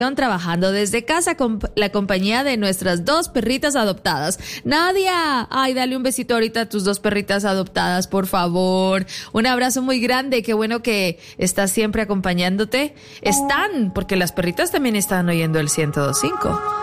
trabajando desde casa con la compañía de nuestras 2 perritas adoptadas. Nadia, ay, dale un besito ahorita a tus 2 perritas adoptadas, por favor. Un abrazo muy grande, qué bueno que estás siempre acompañándote. Están, porque las perritas también están oyendo el 102.5.